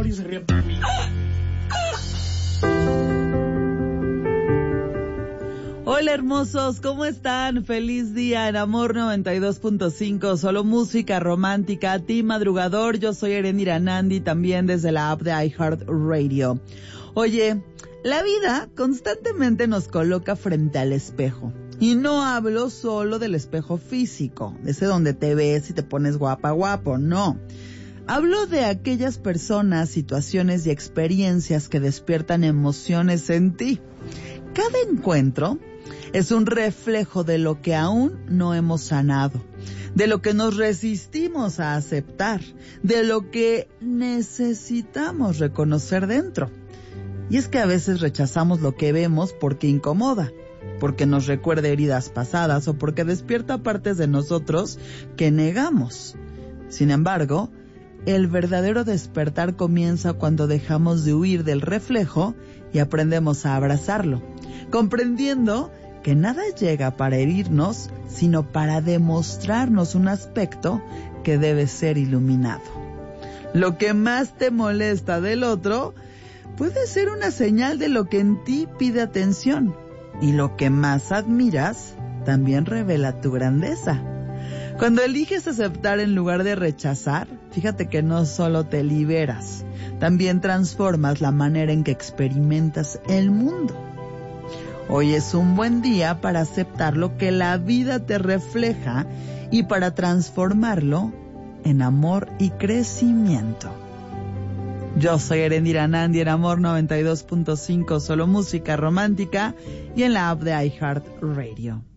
Mauricio se ríe por mí. Hola hermosos, ¿cómo están? Feliz día en Amor 92.5, solo música romántica, Team Madrugador. Yo soy Erendira Nandi, también desde la app de iHeartRadio. Oye, la vida constantemente nos coloca frente al espejo. Y no hablo solo del espejo físico, ese donde te ves y te pones guapo, no. Hablo de aquellas personas, situaciones y experiencias que despiertan emociones en ti. Cada encuentro es un reflejo de lo que aún no hemos sanado, de lo que nos resistimos a aceptar, de lo que necesitamos reconocer dentro. Y es que a veces rechazamos lo que vemos porque incomoda, porque nos recuerda heridas pasadas o porque despierta partes de nosotros que negamos. Sin embargo, el verdadero despertar comienza cuando dejamos de huir del reflejo y aprendemos a abrazarlo, comprendiendo que nada llega para herirnos, sino para demostrarnos un aspecto que debe ser iluminado. Lo que más te molesta del otro puede ser una señal de lo que en ti pide atención, y lo que más admiras también revela tu grandeza. Cuando eliges aceptar en lugar de rechazar, fíjate que no solo te liberas, también transformas la manera en que experimentas el mundo. Hoy es un buen día para aceptar lo que la vida te refleja y para transformarlo en amor y crecimiento. Yo soy Erendira Nandi en Amor 92.5, solo música romántica y en la app de iHeartRadio.